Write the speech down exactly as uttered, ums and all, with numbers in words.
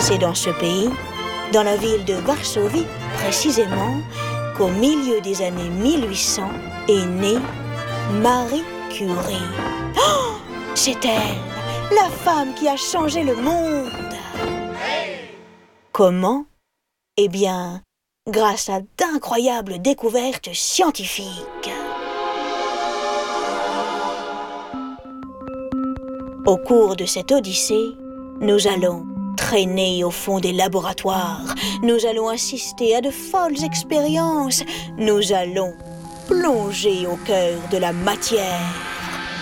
C'est dans ce pays, dans la ville de Varsovie précisément, qu'au milieu des années mille huit cents est née Marie Curie. Oh, c'est elle, la femme qui a changé le monde. Comment? Eh bien, grâce à d'incroyables découvertes scientifiques. Au cours de cette odyssée, nous allons traîner au fond des laboratoires, nous allons assister à de folles expériences, nous allons plonger au cœur de la matière.